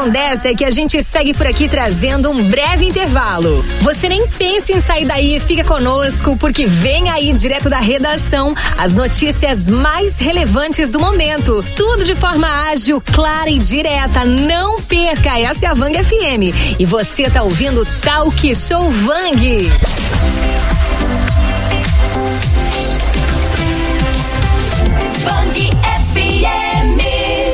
não dessa é que a gente segue por aqui trazendo um breve intervalo. Você nem pense em sair daí, fica conosco, porque vem aí direto da redação as notícias mais relevantes do momento. Tudo de forma ágil, clara e direta. Não perca, essa é a Vang FM. E você tá ouvindo Talk Show Vang. Vang FM.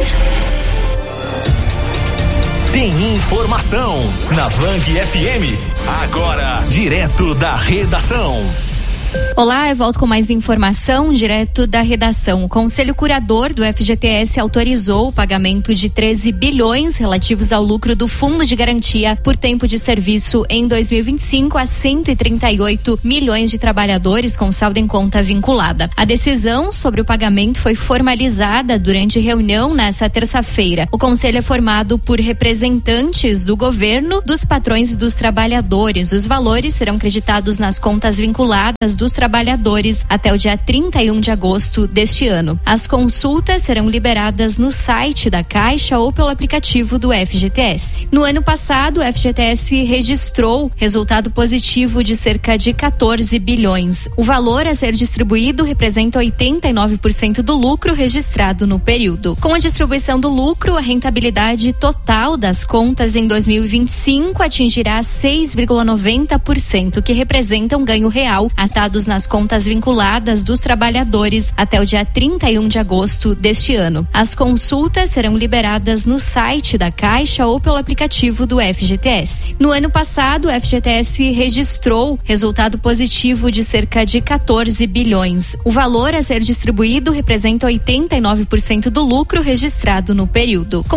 Tem informação na Vang FM. Agora, direto da redação. Olá, eu volto com mais informação direto da redação. O Conselho Curador do FGTS autorizou o pagamento de 13 bilhões relativos ao lucro do Fundo de Garantia por tempo de serviço em 2025 a 138 milhões de trabalhadores com saldo em conta vinculada. A decisão sobre o pagamento foi formalizada durante reunião nesta terça-feira. O Conselho é formado por representantes do governo, dos patrões e dos trabalhadores. Os valores serão creditados nas contas vinculadas dos trabalhadores até o dia 31 de agosto deste ano. As consultas serão liberadas no site da Caixa ou pelo aplicativo do FGTS. No ano passado, o FGTS registrou resultado positivo de cerca de 14 bilhões. O valor a ser distribuído representa 89% do lucro registrado no período. Com a distribuição do lucro, a rentabilidade total das contas em 2025 atingirá 6,90%, que representa um ganho real nas contas vinculadas dos trabalhadores até o dia 31 de agosto deste ano. As consultas serão liberadas no site da Caixa ou pelo aplicativo do FGTS. No ano passado, o FGTS registrou resultado positivo de cerca de 14 bilhões. O valor a ser distribuído representa 89% do lucro registrado no período. Com